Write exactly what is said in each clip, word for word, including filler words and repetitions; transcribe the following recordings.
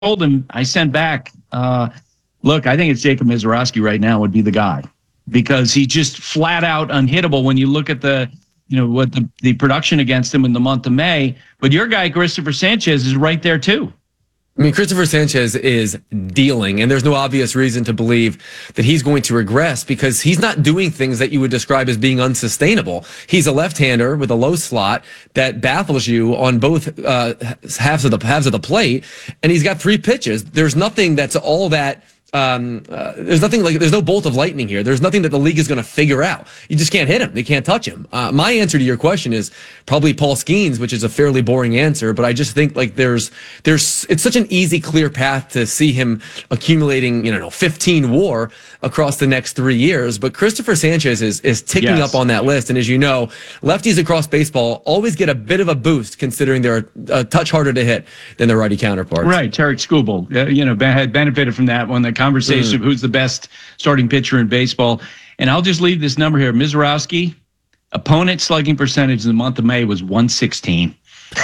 told him, I sent back, uh, look, I think it's Jacob Misiorowski right now would be the guy because he's just flat out unhittable when you look at the, you know, what the, the production against him in the month of May. But your guy, Christopher Sanchez, is right there too. I mean, Christopher Sanchez is dealing, and there's no obvious reason to believe that he's going to regress because he's not doing things that you would describe as being unsustainable. He's a left-hander with a low slot that baffles you on both uh, halves of the halves of the plate, and he's got three pitches. There's nothing that's all that. Um, uh, there's nothing like there's no bolt of lightning here. There's nothing that the league is going to figure out. You just can't hit him. They can't touch him. Uh, my answer to your question is probably Paul Skeens, which is a fairly boring answer, but I just think like there's there's it's such an easy, clear path to see him accumulating, you know, fifteen WAR across the next three years. But Christopher Sanchez is is ticking yes. up on that list, and as you know, lefties across baseball always get a bit of a boost considering they're a touch harder to hit than their righty counterparts. Right, Tarek Skubal, uh, you know, had benefited from that when the conversation mm. of who's the best starting pitcher in baseball. And I'll just leave this number here. Misiorowski, opponent slugging percentage in the month of May was one sixteen.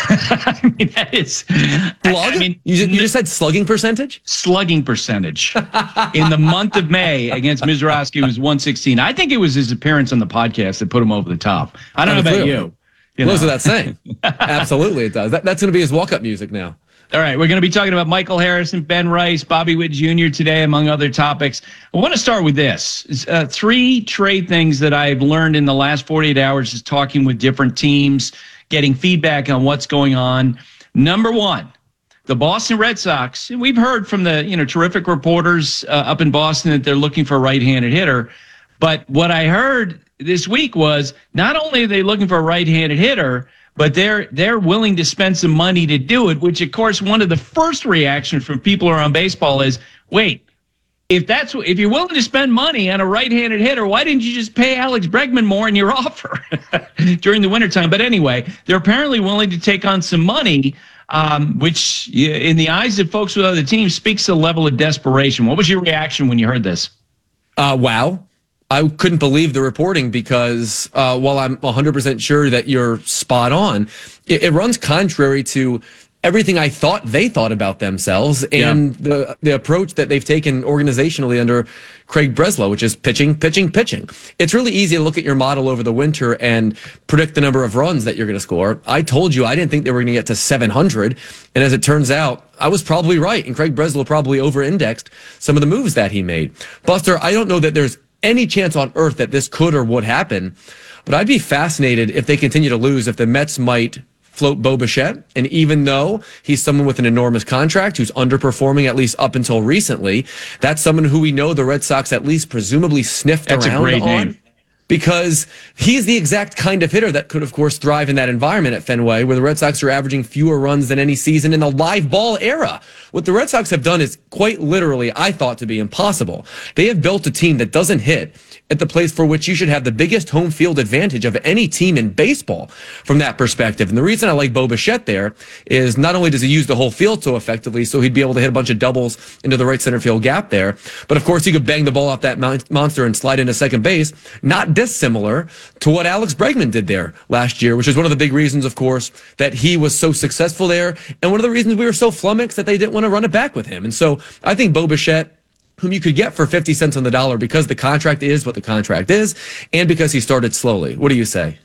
I mean, that is... Slug? I mean, you just, you just said slugging percentage? Slugging percentage. In the month of May against Misiorowski was one sixteen. I think it was his appearance on the podcast that put him over the top. I don't know about you. you know. What does that say? Absolutely it does. That, that's going to be his walk-up music now. All right, we're going to be talking about Michael Harrison, Ben Rice, Bobby Witt Junior today, among other topics. I want to start with this. Uh, three trade things that I've learned in the last forty-eight hours is talking with different teams, getting feedback on what's going on. Number one, the Boston Red Sox. We've heard from the you know terrific reporters uh, up in Boston that they're looking for a right-handed hitter. But what I heard this week was not only are they looking for a right-handed hitter, but they're they're willing to spend some money to do it, which, of course, one of the first reactions from people around baseball is, wait, if that's if you're willing to spend money on a right-handed hitter, why didn't you just pay Alex Bregman more in your offer during the wintertime? But anyway, they're apparently willing to take on some money, um, which, in the eyes of folks with other teams, speaks to a level of desperation. What was your reaction when you heard this? Uh, wow. I couldn't believe the reporting because uh, while I'm one hundred percent sure that you're spot on, it, it runs contrary to everything I thought they thought about themselves and yeah. the the approach that they've taken organizationally under Craig Breslow, which is pitching, pitching, pitching. It's really easy to look at your model over the winter and predict the number of runs that you're going to score. I told you I didn't think they were going to get to seven hundred, and as it turns out, I was probably right, and Craig Breslow probably over-indexed some of the moves that he made. Buster, I don't know that there's any chance on earth that this could or would happen, but I'd be fascinated if they continue to lose, if the Mets might float Bo Bichette. And even though he's someone with an enormous contract who's underperforming, at least up until recently, that's someone who we know the Red Sox at least presumably sniffed that's around a great on. Name. Because he's the exact kind of hitter that could, of course, thrive in that environment at Fenway, where the Red Sox are averaging fewer runs than any season in the live ball era. What the Red Sox have done is quite literally, I thought, to be impossible. They have built a team that doesn't hit at the place for which you should have the biggest home field advantage of any team in baseball from that perspective. And the reason I like Bo Bichette there is not only does he use the whole field so effectively, so he'd be able to hit a bunch of doubles into the right center field gap there, but of course he could bang the ball off that monster and slide into second base, not dissimilar to what Alex Bregman did there last year, which is one of the big reasons, of course, that he was so successful there, and one of the reasons we were so flummoxed that they didn't want to run it back with him. And so I think Bo Bichette, whom you could get for fifty cents on the dollar because the contract is what the contract is, and because he started slowly. What do you say?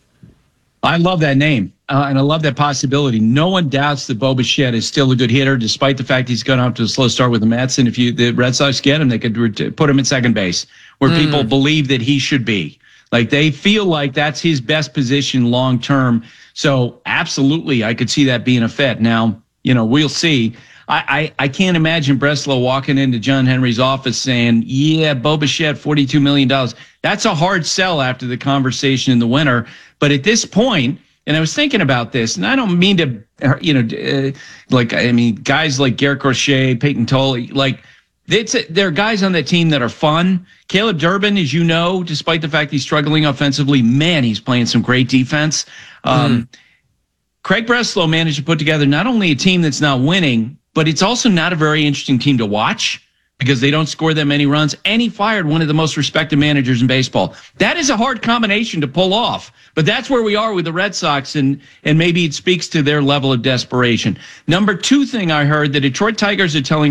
I love that name, uh, and I love that possibility. No one doubts that Bo Bichette is still a good hitter, despite the fact he's gone off to a slow start with the Mets. And if you the Red Sox get him, they could ret- put him at second base, where mm. people believe that he should be. Like, they feel like that's his best position long term. So absolutely, I could see that being a fit. Now, you know, we'll see. I, I, I can't imagine Breslow walking into John Henry's office saying, yeah, Bo Bichette, forty-two million dollars. That's a hard sell after the conversation in the winter. But at this point, and I was thinking about this, and I don't mean to, you know, uh, like, I mean, guys like Garrett Crochet, Peyton Tolley, like, it's a, there are guys on that team that are fun. Caleb Durbin, as you know, despite the fact he's struggling offensively, man, he's playing some great defense. Um, mm. Craig Breslow managed to put together not only a team that's not winning, but it's also not a very interesting team to watch because they don't score that many runs, and he fired one of the most respected managers in baseball. That is a hard combination to pull off, but that's where we are with the Red Sox, and and maybe it speaks to their level of desperation. Number two thing I heard, the Detroit Tigers are telling